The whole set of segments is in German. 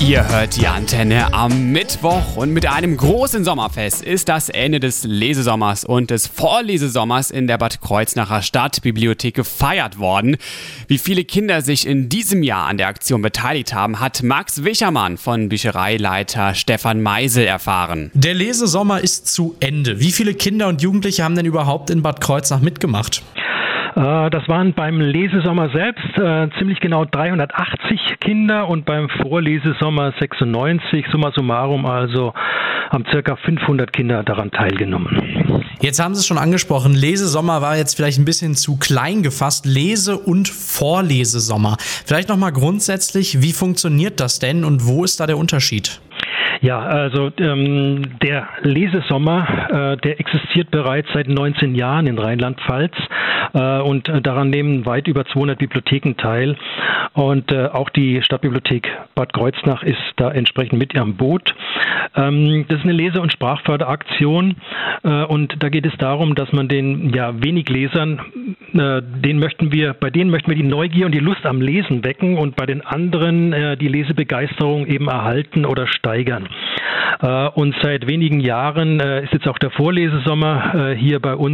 Ihr hört die Antenne am Mittwoch und mit einem großen Sommerfest ist das Ende des Lesesommers und des Vorlesesommers in der Bad Kreuznacher Stadtbibliothek gefeiert worden. Wie viele Kinder sich in diesem Jahr an der Aktion beteiligt haben, hat Max Wichermann von Büchereileiter Stefan Meisel erfahren. Der Lesesommer ist zu Ende. Wie viele Kinder und Jugendliche haben denn überhaupt in Bad Kreuznach mitgemacht? Das waren beim Lesesommer selbst ziemlich genau 380 Kinder und beim Vorlesesommer 96. Summa summarum also haben ca. 500 Kinder daran teilgenommen. Jetzt haben Sie es schon angesprochen, Lesesommer war jetzt vielleicht ein bisschen zu klein gefasst. Lese- und Vorlesesommer. Vielleicht nochmal grundsätzlich, wie funktioniert das denn und wo ist da der Unterschied? Ja, also der Lesesommer, der existiert bereits seit 19 Jahren in Rheinland-Pfalz und daran nehmen weit über 200 Bibliotheken teil. Und auch die Stadtbibliothek Bad Kreuznach ist da entsprechend mit am Boot. Das ist eine Lese- und Sprachförderaktion und da geht es darum, dass man den wenig Lesern, bei denen möchten wir die Neugier und die Lust am Lesen wecken und bei den anderen die Lesebegeisterung eben erhalten oder steigern. Und seit wenigen Jahren ist jetzt auch der Vorlesesommer hier bei uns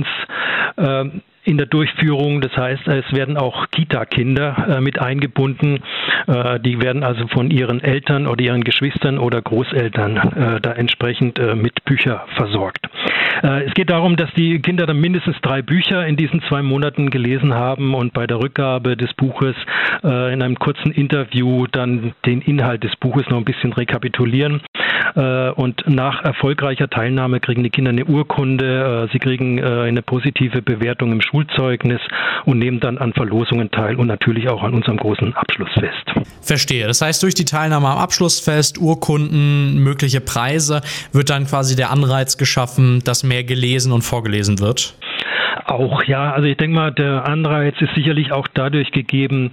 in der Durchführung. Das heißt, es werden auch Kita-Kinder mit eingebunden. Die werden also von ihren Eltern oder ihren Geschwistern oder Großeltern da entsprechend mit Büchern versorgt. Es geht darum, dass die Kinder dann mindestens 3 Bücher in diesen 2 Monaten gelesen haben und bei der Rückgabe des Buches in einem kurzen Interview dann den Inhalt des Buches noch ein bisschen rekapitulieren. Und nach erfolgreicher Teilnahme kriegen die Kinder eine Urkunde, sie kriegen eine positive Bewertung im Schulzeugnis und nehmen dann an Verlosungen teil und natürlich auch an unserem großen Abschlussfest. Verstehe. Das heißt, durch die Teilnahme am Abschlussfest, Urkunden, mögliche Preise, wird dann quasi der Anreiz geschaffen, dass mehr gelesen und vorgelesen wird? Auch, ja. Also ich denke mal, der Anreiz ist sicherlich auch dadurch gegeben,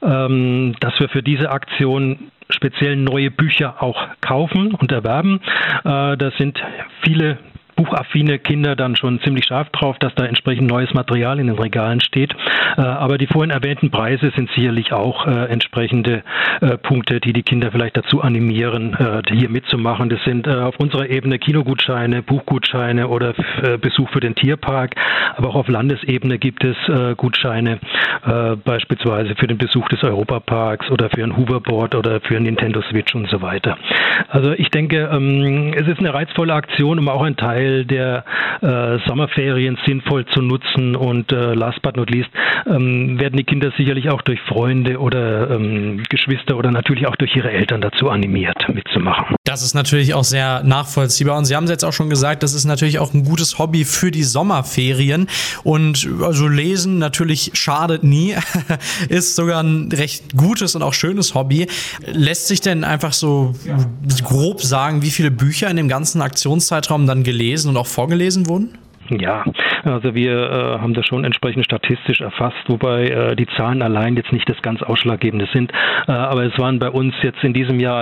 dass wir für diese Aktion speziell neue Bücher auch kaufen und erwerben. Da sind viele buchaffine Kinder dann schon ziemlich scharf drauf, dass da entsprechend neues Material in den Regalen steht. Aber die vorhin erwähnten Preise sind sicherlich auch entsprechende Punkte, die die Kinder vielleicht dazu animieren, hier mitzumachen. Das sind auf unserer Ebene Kinogutscheine, Buchgutscheine oder Besuch für den Tierpark. Aber auch auf Landesebene gibt es Gutscheine, beispielsweise für den Besuch des Europaparks oder für ein Hoverboard oder für ein Nintendo Switch und so weiter. Also ich denke, es ist eine reizvolle Aktion, um auch einen Teil der Sommerferien sinnvoll zu nutzen und last but not least werden die Kinder sicherlich auch durch Freunde oder Geschwister oder natürlich auch durch ihre Eltern dazu animiert, mitzumachen. Das ist natürlich auch sehr nachvollziehbar und Sie haben es jetzt auch schon gesagt, das ist natürlich auch ein gutes Hobby für die Sommerferien und also Lesen natürlich schadet nie, ist sogar ein recht gutes und auch schönes Hobby. Lässt sich denn einfach so grob sagen, wie viele Bücher in dem ganzen Aktionszeitraum dann gelesen und auch vorgelesen wurden? Ja, also wir haben das schon entsprechend statistisch erfasst, wobei die Zahlen allein jetzt nicht das ganz Ausschlaggebende sind. Aber es waren bei uns jetzt in diesem Jahr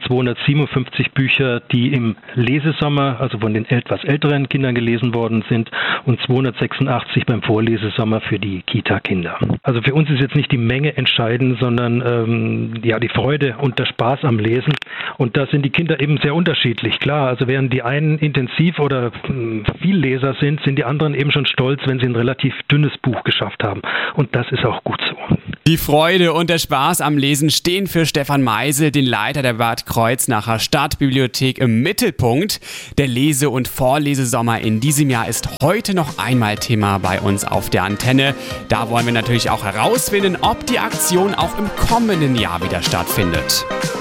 1257 Bücher, die im Lesesommer, also von den etwas älteren Kindern gelesen worden sind und 286 beim Vorlesesommer für die Kita-Kinder. Also für uns ist jetzt nicht die Menge entscheidend, sondern die Freude und der Spaß am Lesen. Und da sind die Kinder eben sehr unterschiedlich. Klar, also während die einen intensiv oder viel Leser sind die anderen eben schon stolz, wenn sie ein relativ dünnes Buch geschafft haben. Und das ist auch gut so. Die Freude und der Spaß am Lesen stehen für Stefan Meisel, den Leiter der Bad Kreuznacher Stadtbibliothek, im Mittelpunkt. Der Lese- und Vorlesesommer in diesem Jahr ist heute noch einmal Thema bei uns auf der Antenne. Da wollen wir natürlich auch herausfinden, ob die Aktion auch im kommenden Jahr wieder stattfindet.